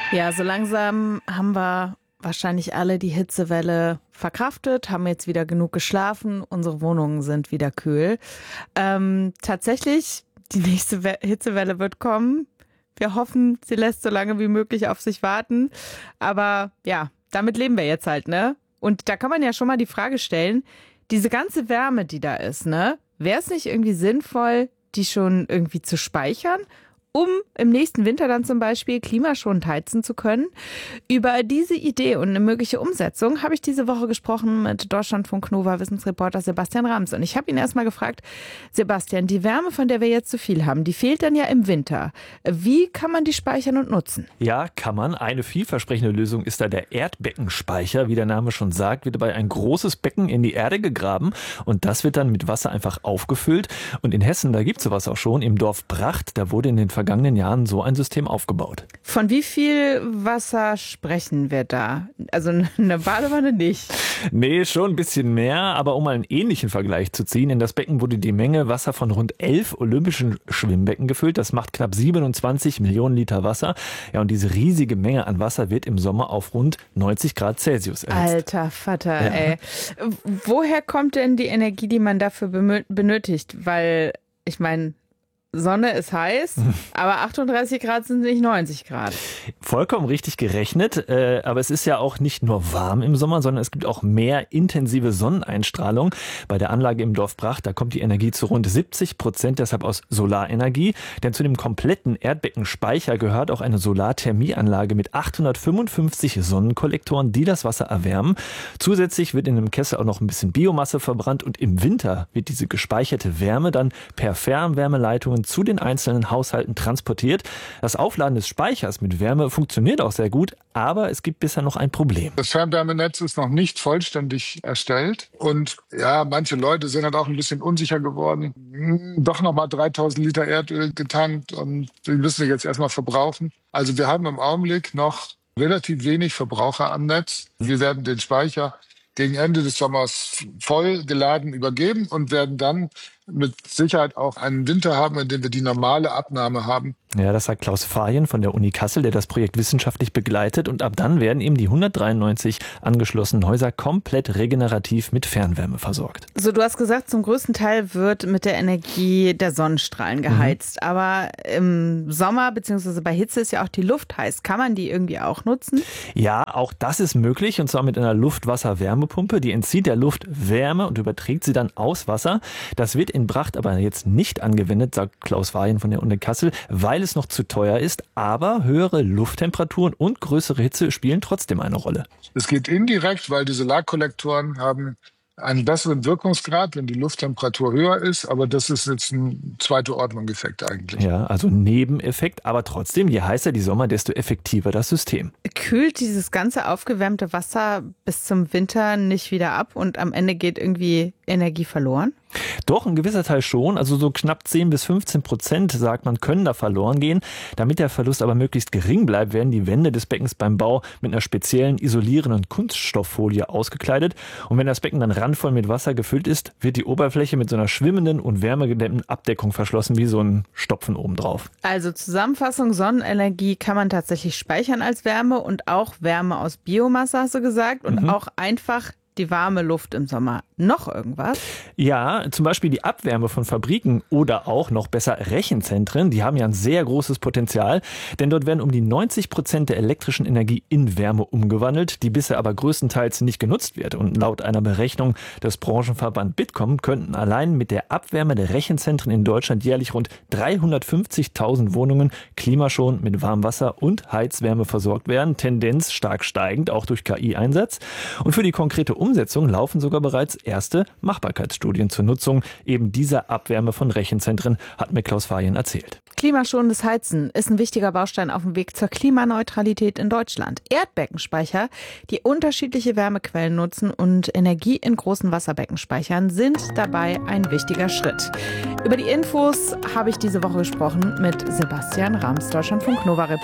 Ja, so langsam haben wir wahrscheinlich alle die Hitzewelle verkraftet, haben jetzt wieder genug geschlafen, unsere Wohnungen sind wieder kühl. Tatsächlich, die nächste Hitzewelle wird kommen. Wir hoffen, sie lässt so lange wie möglich auf sich warten. Aber ja, damit leben wir jetzt halt, ne? Und da kann man ja schon mal die Frage stellen, diese ganze Wärme, die da ist, ne? Wäre es nicht irgendwie sinnvoll, die schon irgendwie zu speichern, um im nächsten Winter dann zum Beispiel klimaschonend heizen zu können? Über diese Idee und eine mögliche Umsetzung habe ich diese Woche gesprochen mit Deutschlandfunk Nova Wissensreporter Sebastian Rams. Und ich habe ihn erstmal gefragt, Sebastian, die Wärme, von der wir jetzt so viel haben, die fehlt dann ja im Winter. Wie kann man die speichern und nutzen? Ja, kann man. Eine vielversprechende Lösung ist da der Erdbeckenspeicher. Wie der Name schon sagt, wird dabei ein großes Becken in die Erde gegraben und das wird dann mit Wasser einfach aufgefüllt. Und in Hessen, da gibt es sowas auch schon, im Dorf Bracht, da wurde in den vergangenen Jahren so ein System aufgebaut. Von wie viel Wasser sprechen wir da? Also eine Badewanne nicht. Nee, schon ein bisschen mehr, aber um mal einen ähnlichen Vergleich zu ziehen, in das Becken wurde die Menge Wasser von rund 11 olympischen Schwimmbecken gefüllt. Das macht knapp 27 Millionen Liter Wasser. Ja, und diese riesige Menge an Wasser wird im Sommer auf rund 90 Grad Celsius erhitzt. Alter Vater, ey. Woher kommt denn die Energie, die man dafür benötigt? Weil, ich meine, Sonne ist heiß, aber 38 Grad sind nicht 90 Grad. Vollkommen richtig gerechnet, aber es ist ja auch nicht nur warm im Sommer, sondern es gibt auch mehr intensive Sonneneinstrahlung. Bei der Anlage im Dorf Bracht, da kommt die Energie zu rund 70% deshalb aus Solarenergie. Denn zu dem kompletten Erdbeckenspeicher gehört auch eine Solarthermieanlage mit 855 Sonnenkollektoren, die das Wasser erwärmen. Zusätzlich wird in dem Kessel auch noch ein bisschen Biomasse verbrannt und im Winter wird diese gespeicherte Wärme dann per Fernwärmeleitungen zu den einzelnen Haushalten transportiert. Das Aufladen des Speichers mit Wärme funktioniert auch sehr gut, aber es gibt bisher noch ein Problem. Das Fernwärmenetz ist noch nicht vollständig erstellt und ja, manche Leute sind halt auch ein bisschen unsicher geworden. Doch nochmal 3000 Liter Erdöl getankt und die müssen wir jetzt erstmal verbrauchen. Also wir haben im Augenblick noch relativ wenig Verbraucher am Netz. Wir werden den Speicher gegen Ende des Sommers voll geladen übergeben und werden dann mit Sicherheit auch einen Winter haben, in dem wir die normale Abnahme haben. Ja, das sagt Klaus Fahien von der Uni Kassel, der das Projekt wissenschaftlich begleitet. Und ab dann werden eben die 193 angeschlossenen Häuser komplett regenerativ mit Fernwärme versorgt. So, du hast gesagt, zum größten Teil wird mit der Energie der Sonnenstrahlen geheizt. Aber im Sommer bzw. bei Hitze ist ja auch die Luft heiß. Kann man die irgendwie auch nutzen? Ja, auch das ist möglich. Und zwar mit einer Luftwasser-Wärmepumpe. Die entzieht der Luft Wärme und überträgt sie dann aus Wasser. Das wird in Bracht aber jetzt nicht angewendet, sagt Klaus Fahien von der Uni Kassel, weil es noch zu teuer ist. Aber höhere Lufttemperaturen und größere Hitze spielen trotzdem eine Rolle. Es geht indirekt, weil die Solarkollektoren haben einen besseren Wirkungsgrad, wenn die Lufttemperatur höher ist. Aber das ist jetzt ein zweite Ordnung-Effekt eigentlich. Ja, also Nebeneffekt. Aber trotzdem, je heißer die Sommer, desto effektiver das System. Kühlt dieses ganze aufgewärmte Wasser bis zum Winter nicht wieder ab und am Ende geht irgendwie Energie verloren? Doch, ein gewisser Teil schon. Also so knapp 10-15%, sagt man, können da verloren gehen. Damit der Verlust aber möglichst gering bleibt, werden die Wände des Beckens beim Bau mit einer speziellen isolierenden Kunststofffolie ausgekleidet. Und wenn das Becken dann randvoll mit Wasser gefüllt ist, wird die Oberfläche mit so einer schwimmenden und wärmegedämmten Abdeckung verschlossen, wie so ein Stopfen obendrauf. Also Zusammenfassung, Sonnenenergie kann man tatsächlich speichern als Wärme und auch Wärme aus Biomasse, hast du gesagt, und auch einfach die warme Luft im Sommer. Noch irgendwas? Ja, zum Beispiel die Abwärme von Fabriken oder auch noch besser Rechenzentren. Die haben ja ein sehr großes Potenzial, denn dort werden um die 90% der elektrischen Energie in Wärme umgewandelt, die bisher aber größtenteils nicht genutzt wird. Und laut einer Berechnung des Branchenverband Bitkom könnten allein mit der Abwärme der Rechenzentren in Deutschland jährlich rund 350.000 Wohnungen klimaschonend mit Warmwasser und Heizwärme versorgt werden. Tendenz stark steigend, auch durch KI-Einsatz. Und für die konkrete Umsetzung laufen sogar bereits erste Machbarkeitsstudien zur Nutzung eben dieser Abwärme von Rechenzentren, hat mir Klaus Fahien erzählt. Klimaschonendes Heizen ist ein wichtiger Baustein auf dem Weg zur Klimaneutralität in Deutschland. Erdbeckenspeicher, die unterschiedliche Wärmequellen nutzen und Energie in großen Wasserbecken speichern, sind dabei ein wichtiger Schritt. Über die Infos habe ich diese Woche gesprochen mit Sebastian Rams, Deutschlandfunk Nova.